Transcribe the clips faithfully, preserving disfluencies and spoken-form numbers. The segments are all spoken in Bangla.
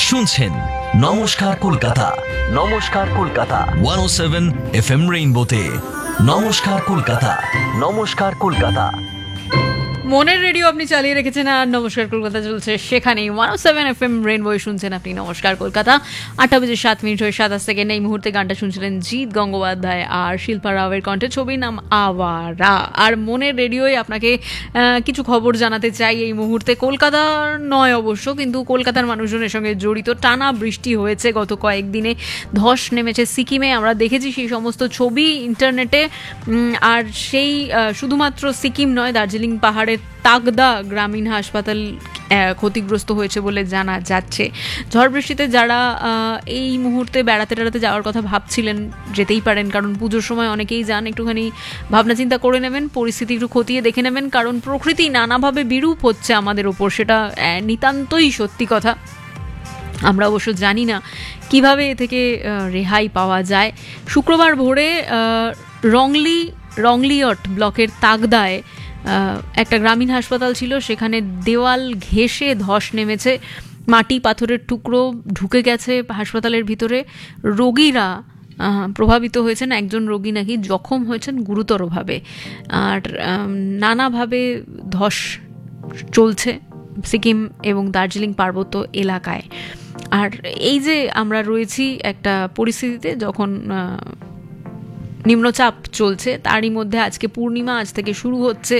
শুনছেন নমস্কার কলকাতা। নমস্কার কলকাতা একশো সাত এফএম রেইনবোতে। নমস্কার কলকাতা। নমস্কার কলকাতা। মনের রেডিও আপনি চালিয়ে রেখেছেন আর নমস্কার কলকাতা চলছে সেখানেই one seven F M rainbow শুনছেন আপনি নমস্কার কলকাতা। আটটা বেজে সাত মিনিট হয়ে সাতাশ সেকেন্ড। এই মুহূর্তে গানটা শুনছিলেন জিৎ গঙ্গোপাধ্যায় আর শিল্পা রাওয়ের কণ্ঠে, ছবির নাম আওয়ারা। আর মনের রেডিওয় আপনাকে কিছু খবর জানাতে চাই এই মুহূর্তে। কলকাতার নয় অবশ্য, কিন্তু কলকাতার মানুষজনের সঙ্গে জড়িত। টানা বৃষ্টি হয়েছে গত কয়েকদিনে, ধস নেমেছে সিকিমে, আমরা দেখেছি সেই সমস্ত ছবি ইন্টারনেটে। আর সেই শুধুমাত্র সিকিম নয়, দার্জিলিং পাহাড়ের তাগদা গ্রামীণ হাসপাতাল ক্ষতিগ্রস্ত হয়েছে বলে জানা যাচ্ছে। ঝড় বৃষ্টিতে যারা এই মুহূর্তে বেড়াতে টেড়াতে যাওয়ার কথা ভাবছিলেন, যেতেই পারেন, কারণ পুজোর সময় অনেকেই যান। একটুখানি ভাবনা চিন্তা করে নেবেন, পরিস্থিতি একটু খতিয়ে দেখে নেবেন, কারণ প্রকৃতি নানাভাবে বিরূপ হচ্ছে আমাদের ওপর, সেটা নিতান্তই সত্যি কথা। আমরা অবশ্য জানি না কিভাবে এ থেকে রেহাই পাওয়া যায়। শুক্রবার ভোরে রংলি রংলিয়ট ব্লকের তাগদায় একটা গ্রামীণ হাসপাতাল ছিল, সেখানে দেওয়াল ঘেঁষে ধস নেমেছে, মাটি পাথরের টুকরো ঢুকে গেছে হাসপাতালের ভিতরে। রোগীরা প্রভাবিত হয়েছেন, একজন রোগী নাকি জখম হয়েছেন গুরুতরভাবে। আর নানাভাবে ধস চলছে সিকিম এবং দার্জিলিং পার্বত্য এলাকায়। আর এই যে আমরা রয়েছি একটা পরিস্থিতিতে যখন নিম্নচাপ চলছে, তারই মধ্যে আজকে পূর্ণিমা, আজ থেকে শুরু হচ্ছে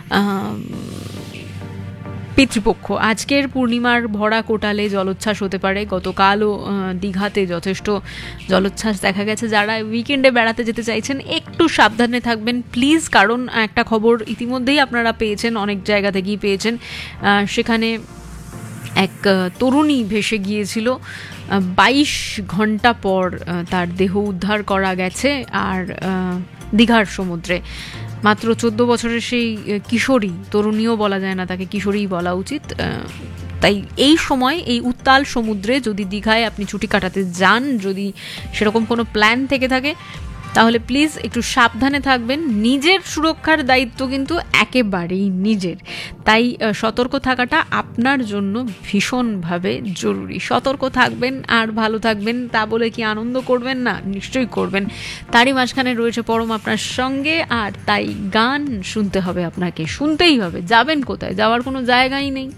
পিতৃপক্ষ। আজকের পূর্ণিমার ভরা কোটালে জলোচ্ছ্বাস হতে পারে। গতকালও দীঘাতে যথেষ্ট জলোচ্ছ্বাস দেখা গেছে। যারা উইকেন্ডে বেড়াতে যেতে চাইছেন একটু সাবধানে থাকবেন প্লিজ, কারণ একটা খবর ইতিমধ্যেই আপনারা পেয়েছেন, অনেক জায়গা থেকেই পেয়েছেন। সেখানে এক তরুণী ভেসে গিয়েছিল, বাইশ ঘন্টা পর তার দেহ উদ্ধার করা গেছে। আর দীঘার সমুদ্রে মাত্র চোদ্দ বছরের সেই কিশোরী, তরুণীও বলা যায় না, তাকে কিশোরীই বলা উচিত। তাই এই সময় এই উত্তাল সমুদ্রে যদি দীঘায় আপনি ছুটি কাটাতে যান, যদি সেরকম কোনো প্ল্যান থেকে থাকে, তাহলে প্লিজ একটু সাবধানে থাকবেন। নিজের সুরক্ষার দায়িত্ব কিন্তু একেবারেই নিজের, তাই সতর্ক থাকাটা আপনার জন্য ভীষণভাবে জরুরি। সতর্ক থাকবেন আর ভালো থাকবেন, তা বলে কি আনন্দ করবেন না? নিশ্চয়ই করবেন। তারই মাঝখানে রয়েছে পরম আপনার সঙ্গে, আর তাই গান শুনতে হবে আপনাকে, শুনতেই হবে। যাবেন কোথায়? যাওয়ার কোনো জায়গাই নেই।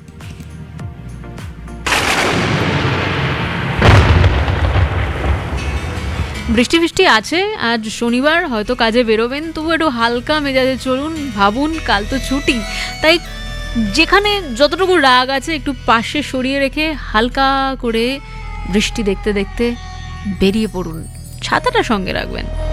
বৃষ্টি বৃষ্টি আছে, আজ শনিবার, হয়তো কাজে বেরোবেন, তবু একটু হালকা মেজাজে চলুন। ভাবুন কাল তো ছুটি, তাই যেখানে যতটুকু রাগ আছে একটু পাশে সরিয়ে রেখে হালকা করে বৃষ্টি দেখতে দেখতে বেরিয়ে পড়ুন। ছাতাটা সঙ্গে রাখবেন।